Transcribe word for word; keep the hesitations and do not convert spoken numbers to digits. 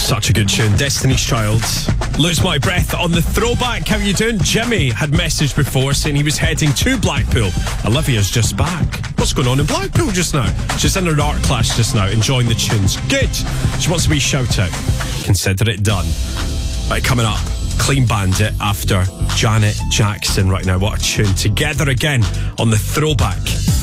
Such a good tune. Destiny's Child. Lose My Breath on the throwback. How you doing? Jimmy had messaged before saying he was heading to Blackpool. Olivia's just back. What's going on in Blackpool just now? She's in her art class just now, enjoying the tunes. Good. She wants to be shout out. Consider it done. Right, coming up, Clean Bandit after Janet Jackson right now. What a tune. Together again on the throwback.